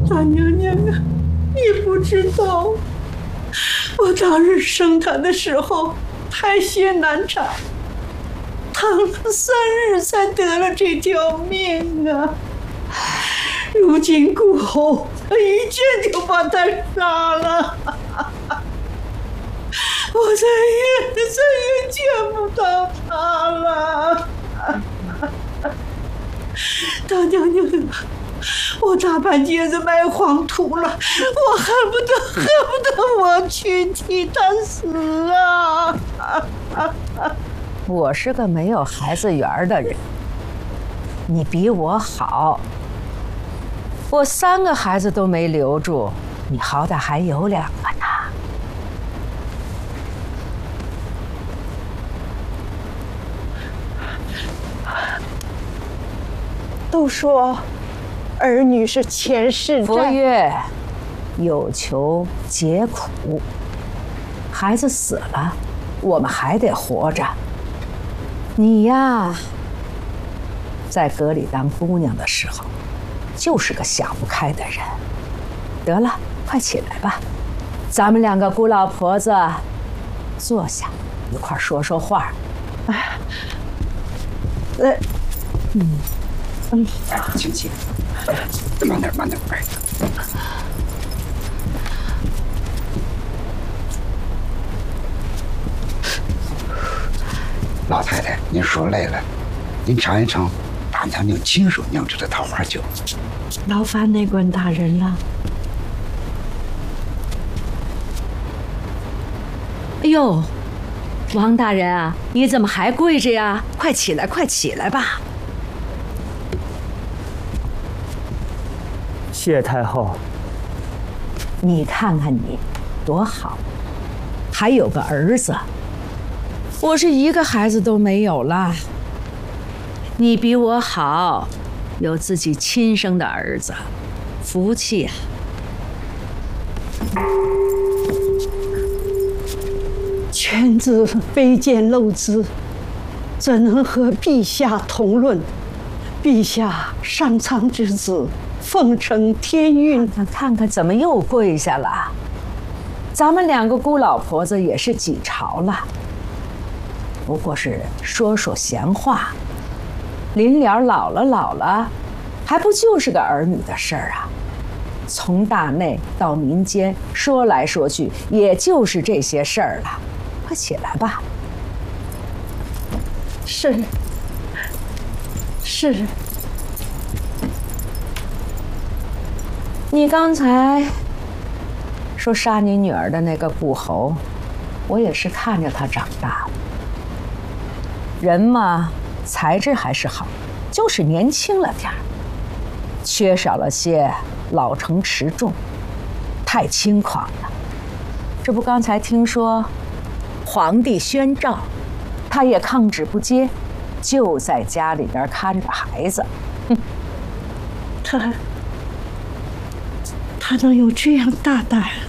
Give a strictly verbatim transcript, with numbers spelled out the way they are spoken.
大娘娘啊，你不知道，我当日生他的时候排血难产，疼了三日才得了这条命啊！如今顾侯一剑就把他杀了，我再也再也见不到他了。大娘娘，我大半截子埋黄土了，我恨不得恨不得我去替他死啊！ 我是个没有孩子缘的人，你比我好。我三个孩子都没留住，你好歹还有两个呢。 都说儿女是前世债。 佛曰：有求皆苦。孩子死了，我们还得活着。你呀，在阁里当姑娘的时候，就是个想不开的人。得了，快起来吧，咱们两个姑老婆子坐下，一块说说话。 哎，呃，嗯。 嗯，请起，慢点，慢点，哎。老太太，您说累了，您尝一尝大娘娘亲手酿制的桃花酒。 劳烦内官大人了。 哎呦，王大人啊，你怎么还跪着呀？快起来，快起来吧！ 谢太后， 你看看你，多好，还有个儿子。我是一个孩子都没有了。你比我好，有自己亲生的儿子，福气啊！ 犬子卑贱陋资，怎能和陛下同论？陛下上苍之子，奉承天运。 看看看，怎么又跪下了？咱们两个姑老婆子也是几朝了，不过是说说闲话。临了老了老了，还不就是个儿女的事儿啊？从大内到民间，说来说去，也就是这些事儿了。快起来吧。 是。是。 你刚才说杀你女儿的那个顾侯，我也是看着他长大的。人嘛，才智还是好，就是年轻了点儿，缺少了些老成持重，太轻狂了。这不，刚才听说皇帝宣诏，他也抗旨不接，就在家里边看着孩子。哼， 他他能有这样大胆？